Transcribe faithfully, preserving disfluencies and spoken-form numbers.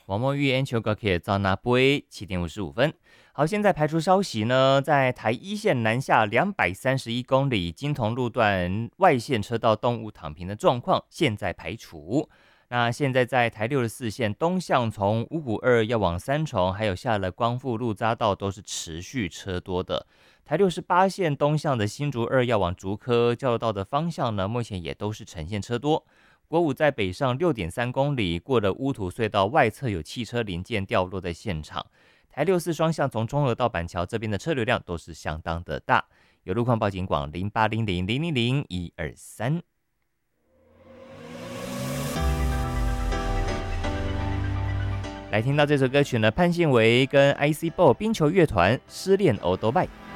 王梦玉 N 球高 K 到那杯七点五十五分。好，现在排除消息呢，在台一线南下两百三十一公里金同路段外线车道动物躺平的状况，现在排除。那现在在台六十四线东向从五股二要往三重，还有下了光复路匝道都是持续车多的。台六十八线东向的新竹二要往竹科交流道的方向呢，目前也都是呈现车多。国五在北上六点三公里，过了乌土隧道外侧有汽车零件掉落在现场。台六四双向从中和到板桥这边的车流量都是相当的大。有路况报警广零八零零零零零一二三。来听到这首歌曲呢，潘信维跟 I C Ball 冰球乐团失恋欧多拜。